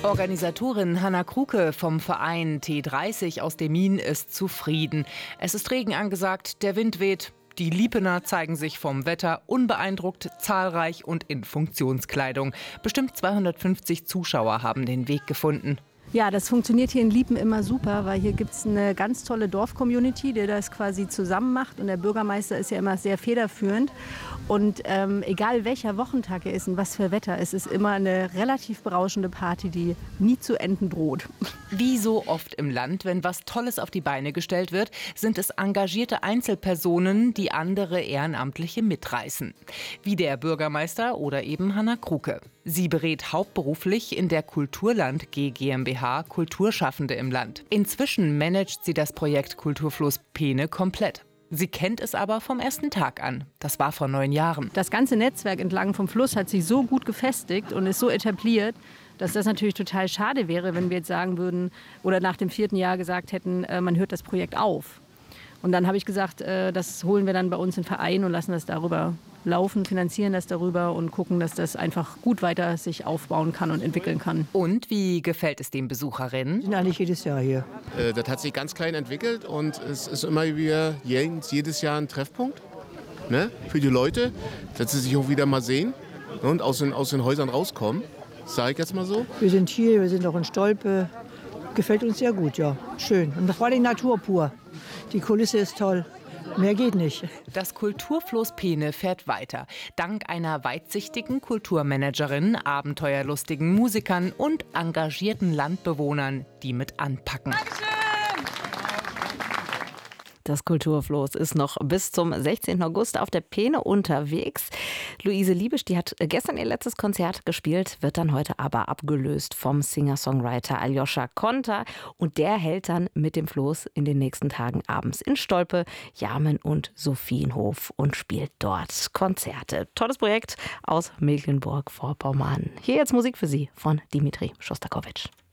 Organisatorin Hanna Kruke vom Verein T30 aus Demmin ist zufrieden. Es ist Regen angesagt, der Wind weht. Die Liepener zeigen sich vom Wetter unbeeindruckt, zahlreich und in Funktionskleidung. Bestimmt 250 Zuschauer haben den Weg gefunden. Ja, das funktioniert hier in Liepen immer super, weil hier gibt es eine ganz tolle Dorfcommunity, die das quasi zusammen macht. Und der Bürgermeister ist ja immer sehr federführend. Und egal welcher Wochentag er ist und was für Wetter, es ist immer eine relativ berauschende Party, die nie zu enden droht. Wie so oft im Land, wenn was Tolles auf die Beine gestellt wird, sind es engagierte Einzelpersonen, die andere Ehrenamtliche mitreißen. Wie der Bürgermeister oder eben Hanna Kruke. Sie berät hauptberuflich in der Kulturland G GmbH Kulturschaffende im Land. Inzwischen managt sie das Projekt Kulturfluss Peene komplett. Sie kennt es aber vom ersten Tag an. Das war vor 9 Jahren. Das ganze Netzwerk entlang vom Fluss hat sich so gut gefestigt und ist so etabliert, dass das natürlich total schade wäre, wenn wir jetzt sagen würden oder nach dem 4. Jahr gesagt hätten, man hört das Projekt auf. Und dann habe ich gesagt, das holen wir dann bei uns in den Verein und lassen das darüber laufen, finanzieren das darüber und gucken, dass das einfach gut weiter sich aufbauen kann und entwickeln kann. Und wie gefällt es den Besucherinnen? Wir sind eigentlich jedes Jahr hier. Das hat sich ganz klein entwickelt und es ist immer wieder jedes Jahr ein Treffpunkt, ne, für die Leute, dass sie sich auch wieder mal sehen und aus den Häusern rauskommen, sage ich jetzt mal so. Wir sind hier, wir sind auch in Stolpe. Gefällt uns sehr gut, ja. Schön. Und vor allem Natur pur. Die Kulisse ist toll. Mehr geht nicht. Das Kulturfloß Peene fährt weiter. Dank einer weitsichtigen Kulturmanagerin, abenteuerlustigen Musikern und engagierten Landbewohnern, die mit anpacken. Das Kulturfloß ist noch bis zum 16. August auf der Peene unterwegs. Luise Liebisch, die hat gestern ihr letztes Konzert gespielt, wird dann heute aber abgelöst vom Singer-Songwriter Aljoscha Konta. Und der hält dann mit dem Floß in den nächsten Tagen abends in Stolpe, Jarmen und Sophienhof und spielt dort Konzerte. Tolles Projekt aus Mecklenburg-Vorpommern. Hier jetzt Musik für Sie von Dimitri Schostakowitsch.